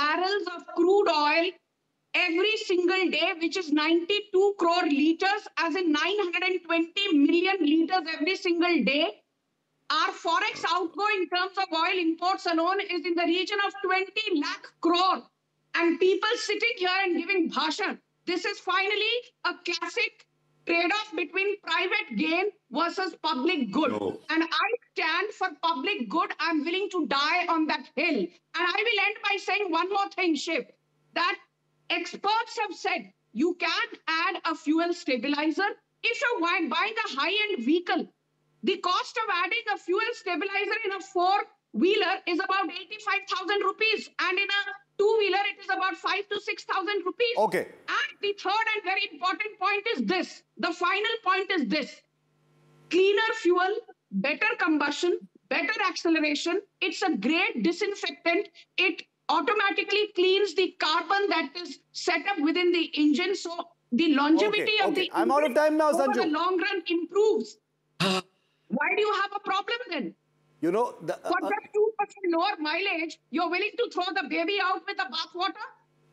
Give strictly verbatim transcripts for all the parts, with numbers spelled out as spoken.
barrels of crude oil every single day, which is ninety-two crore liters, as in nine hundred twenty million liters every single day. Our forex outgo in terms of oil imports alone is in the region of twenty lakh crore. And people sitting here and giving bhashan. This is finally a classic trade-off between private gain versus public good. No. And I stand for public good. I'm willing to die on that hill. And I will end by saying one more thing, Shiv, that experts have said you can't add a fuel stabilizer. If you're buying a high-end vehicle, the cost of adding a fuel stabilizer in a four-wheeler is about eighty-five thousand rupees. And in a two-wheeler, it is about five to six thousand rupees. Okay. And the third and very important point is this. The final point is this. Cleaner fuel, better combustion, better acceleration. It's a great disinfectant. It automatically cleans the carbon that is set up within the engine. So the longevity okay, of okay. the I'm out of time now, over Sanju. the long run improves. Why do you have a problem then? You know, the, uh, for that two percent lower mileage, you're willing to throw the baby out with the bathwater?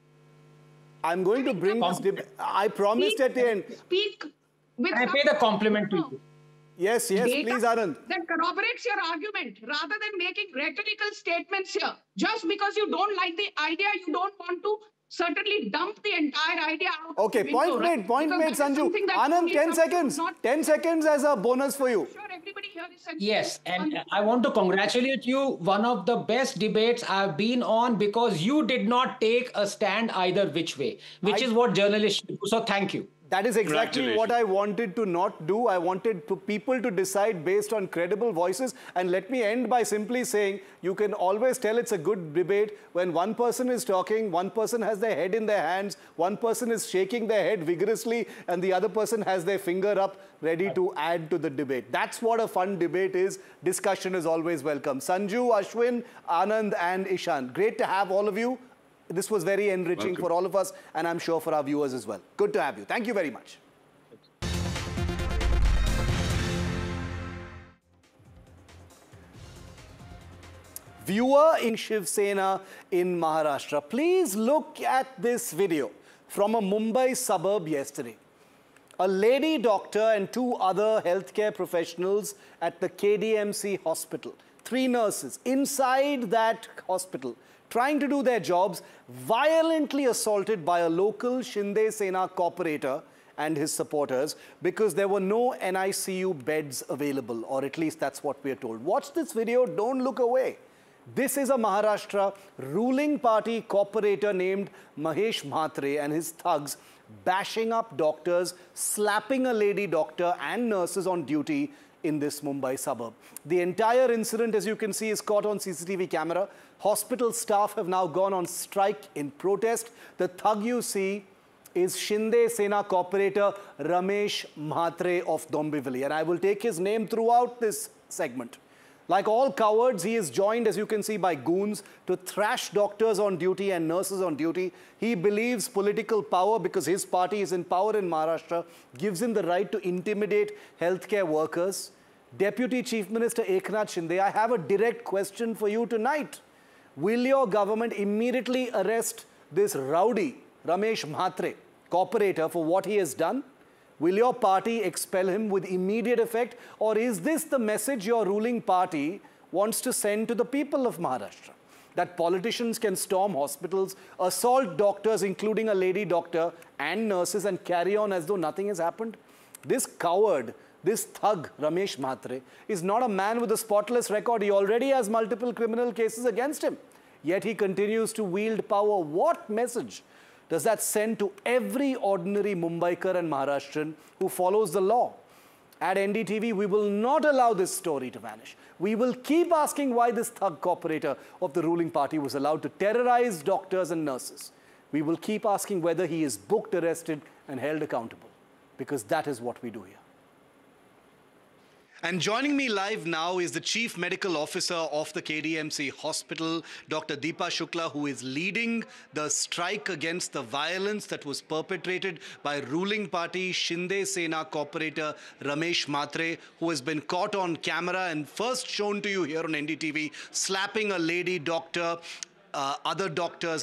I'm going to bring this debate. I promised speak, at the end. Speak with I pay the compliment to you. Yes, yes, data please, Anand. That corroborates your argument rather than making rhetorical statements here. Just because you don't like the idea, you don't want to certainly dump the entire idea out. Okay, point window, made, right? point because made, Sanju. That Anand, ten seconds. Not... ten seconds as a bonus for you. Sure, everybody here is yes, and I want to congratulate you. One of the best debates I've been on because you did not take a stand either which way, which I... is what journalists do. So thank you. That is exactly what I wanted to not do. I wanted to people to decide based on credible voices. And let me end by simply saying, you can always tell it's a good debate when one person is talking, one person has their head in their hands, one person is shaking their head vigorously, and the other person has their finger up ready to add to the debate. That's what a fun debate is. Discussion is always welcome. Sanju, Ashwin, Anand, and Ishan. Great to have all of you. This was very enriching Welcome. for all of us, and I'm sure for our viewers as well. Good to have you. Thank you very much. Viewer in Shiv Sena in Maharashtra, please look at this video from a Mumbai suburb yesterday. A lady doctor and two other healthcare professionals at the K D M C hospital, three nurses inside that hospital, trying to do their jobs, violently assaulted by a local Shinde Sena corporator and his supporters because there were no N I C U beds available, or at least that's what we are told. Watch this video, don't look away. This is a Maharashtra ruling party corporator named Mahesh Mhatre and his thugs bashing up doctors, slapping a lady doctor and nurses on duty in this Mumbai suburb. The entire incident, as you can see, is caught on C C T V camera. Hospital staff have now gone on strike in protest. The thug you see is Shinde Sena corporator Ramesh Mhatre of Dombivli. And I will take his name throughout this segment. Like all cowards, he is joined, as you can see, by goons to thrash doctors on duty and nurses on duty. He believes political power, because his party is in power in Maharashtra, gives him the right to intimidate healthcare workers. Deputy Chief Minister Eknath Shinde, I have a direct question for you tonight. Will your government immediately arrest this rowdy Ramesh Mhatre, corporator, for what he has done? Will your party expel him with immediate effect? Or is this the message your ruling party wants to send to the people of Maharashtra? That politicians can storm hospitals, assault doctors, including a lady doctor, and nurses, and carry on as though nothing has happened? This coward, this thug, Ramesh Mhatre, is not a man with a spotless record. He already has multiple criminal cases against him. Yet he continues to wield power. What message does that send to every ordinary Mumbaikar and Maharashtrian who follows the law? At N D T V, we will not allow this story to vanish. We will keep asking why this thug corporator of the ruling party was allowed to terrorize doctors and nurses. We will keep asking whether he is booked, arrested, and held accountable, because that is what we do here. And joining me live now is the Chief Medical Officer of the K D M C Hospital, Doctor Deepa Shukla, who is leading the strike against the violence that was perpetrated by ruling party Shinde Sena corporator Ramesh Mhatre, who has been caught on camera and first shown to you here on N D T V, slapping a lady doctor, uh, other doctors